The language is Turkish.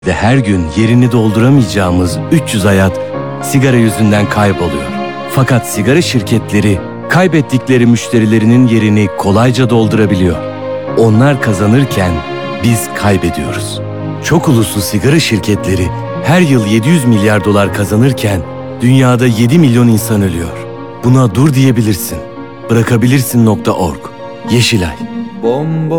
de her gün yerini dolduramayacağımız 300 hayat sigara yüzünden kayboluyor. Fakat sigara şirketleri kaybettikleri müşterilerinin yerini kolayca doldurabiliyor. Onlar kazanırken biz kaybediyoruz. Çok uluslu sigara şirketleri her yıl 700 milyar dolar kazanırken dünyada 7 milyon insan ölüyor. Buna dur diyebilirsin. Bırakabilirsin.org. Yeşilay. Bomboş